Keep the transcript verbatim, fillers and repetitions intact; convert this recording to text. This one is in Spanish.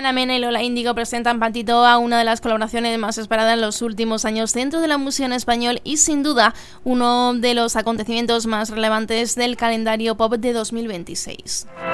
Ana Mena y Lola Índigo presentan Patitoa, una de las colaboraciones más esperadas en los últimos años dentro de la música en español y sin duda uno de los acontecimientos más relevantes del calendario pop de dos mil veintiséis.